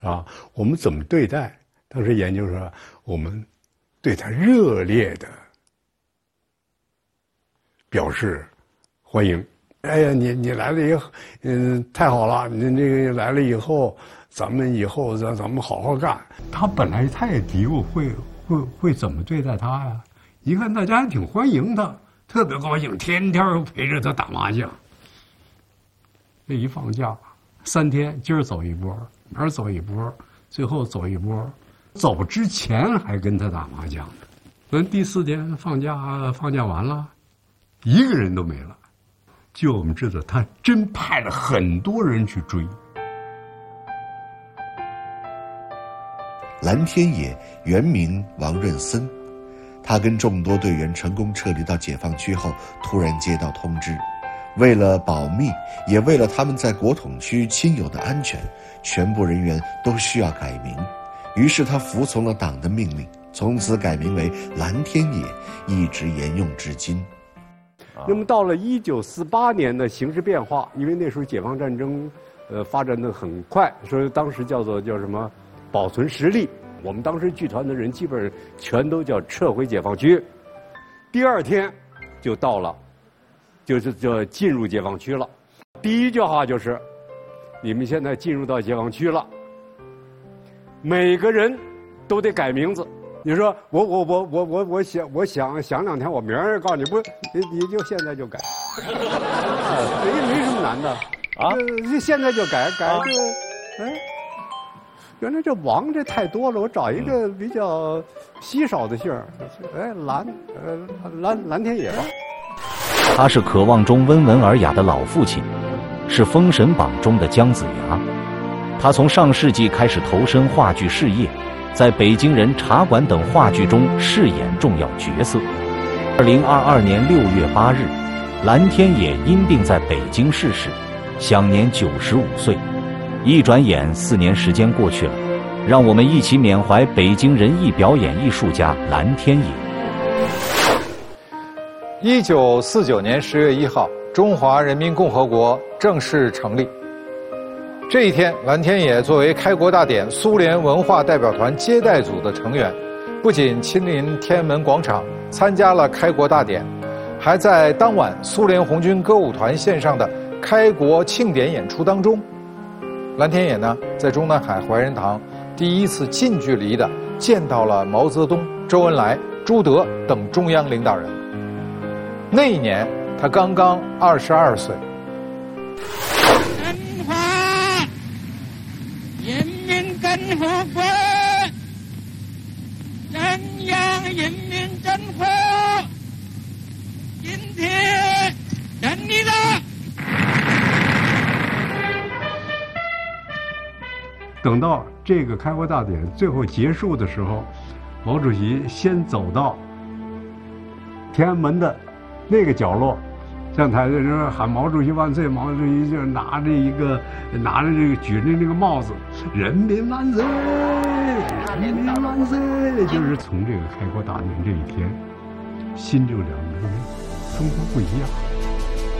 啊，我们怎么对待？当时研究说，我们对他热烈的表示欢迎。哎呀，你来了以后，太好了！你这个来了以后，咱们好好干。他本来他也嘀咕会怎么对待他呀？一看大家还挺欢迎他，特别高兴，天天陪着他打麻将。这一放假，3天，今儿走一波，明儿走一波，最后走一波。走之前还跟他打麻将呢。等第4天放假完了，一个人都没了。就我们知道，他真派了很多人去追。 蓝天野原名王润森，他跟众多队员成功撤离到解放区后，突然接到通知，为了保密，也为了他们在国统区亲友的安全，全部人员都需要改名。于是他服从了党的命令，从此改名为蓝天野，一直沿用至今。 那么到了1948年的形势变化，因为那时候解放战争，发展得很快，所以当时叫什么保存实力。我们当时剧团的人基本上全都叫撤回解放区。第2天就到了，就进入解放区了。第一句话就是：你们现在进入到解放区了，每个人都得改名字。你说我想2天，我明儿告诉你，不，你就现在就改，没什么难的啊，现在就改就，哎，原来这王这太多了，我找一个比较稀少的姓儿，哎，蓝天野吧。 他是渴望中温文尔雅的老父亲，是《封神榜》中的姜子牙。他从上世纪开始投身话剧事业，在北京人、茶馆等话剧中饰演重要角色。2022年6月8日，蓝天野因病在北京逝世，享年95岁。一转眼4年时间过去了，让我们一起缅怀北京人艺表演艺术家蓝天野。 1949年10月1号，中华人民共和国正式成立。这一天，蓝天野作为开国大典苏联文化代表团接待组的成员，不仅亲临天安门广场参加了开国大典，还在当晚苏联红军歌舞团献上的开国庆典演出当中，蓝天野呢在中南海怀仁堂第一次近距离的见到了毛泽东、周恩来、朱德等中央领导人。那一年他刚刚22岁。 中华人民共和国中央人民政府今天成立了。 等到这个开国大典最后结束的时候，毛主席先走到天安门的那个角落，上台的时候喊毛主席万岁，毛主席就拿着这个举着那个帽子，人民万岁，人民万岁，就是从这个开国大典这一天，新旧两个人生活不一样。